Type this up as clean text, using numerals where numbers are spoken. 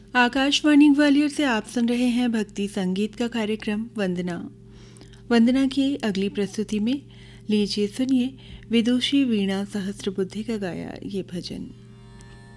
आकाशवाणी ग्वालियर से आप सुन रहे हैं भक्ति संगीत का कार्यक्रम वंदना। वंदना की अगली प्रस्तुति में लीजिए सुनिए विदुषी वीणा सहस्त्रबुद्धे का गाया ये भजन।